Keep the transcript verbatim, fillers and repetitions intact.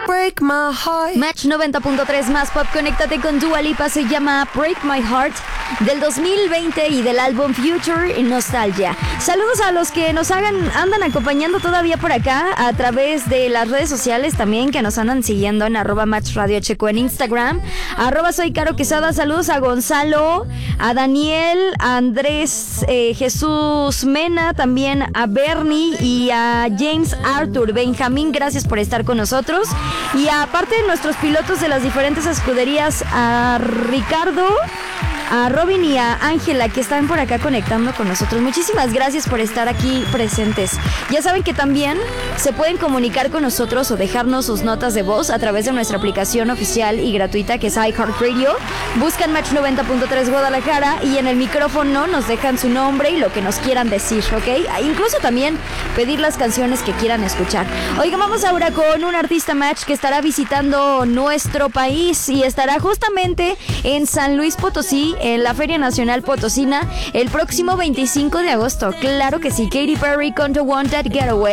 break my heart. Match noventa punto tres más pop, conéctate con Dua Lipa, se llama Break My Heart, del dos mil veinte y del álbum Future Nostalgia. Saludos a los que nos hagan, andan acompañando todavía por acá a través de las redes sociales también, que nos andan siguiendo en arroba Match Radio Checo en Instagram, arroba soy Caro Quesada. Saludos a Gonzalo, a Daniel, a Andrés, eh, Jesús Mena, también a Bernie y a James Arthur. Benjamín, gracias por estar con nosotros. Y aparte de nuestros pilotos de las diferentes escuderías, a Ricardo, a Robin y a Ángela, que están por acá conectando con nosotros. Muchísimas gracias por estar aquí presentes. Ya saben que también se pueden comunicar con nosotros o dejarnos sus notas de voz a través de nuestra aplicación oficial y gratuita, que es iHeartRadio. Buscan Match noventa punto tres Guadalajara y en el micrófono nos dejan su nombre y lo que nos quieran decir, ¿ok? Incluso también pedir las canciones que quieran escuchar. Oigan, vamos ahora con un artista Match que estará visitando nuestro país y estará justamente en San Luis Potosí, en la Feria Nacional Potosina, el próximo veinticinco de agosto. Claro que sí, Katy Perry con The One That Getaway.